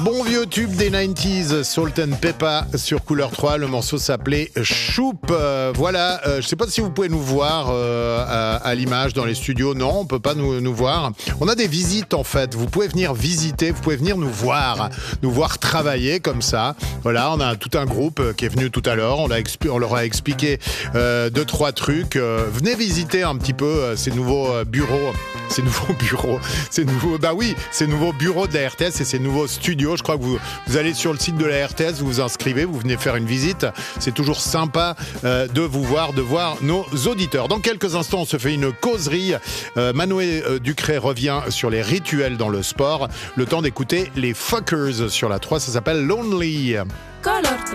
Bon vieux tube des 90s, Salt and Pepper sur Couleur 3, le morceau s'appelait Choup. Voilà, je sais pas si vous pouvez nous voir à l'image dans les studios. Non, on peut pas nous voir. On a des visites en fait, vous pouvez venir visiter, vous pouvez venir nous voir travailler comme ça. Voilà, on a tout un groupe qui est venu tout à l'heure, on leur a expliqué 2-3 trucs. Venez visiter un petit peu ces nouveaux bureaux. Ces nouveaux bureaux de la RTS et ces nouveaux studios. Je crois que vous allez sur le site de la RTS, vous vous inscrivez, vous venez faire une visite. C'est toujours sympa de vous voir, de voir nos auditeurs. Dans quelques instants, on se fait une causerie. Manoé Ducré revient sur les rituels dans le sport. Le temps d'écouter les Fuckers sur la 3, ça s'appelle Lonely. Color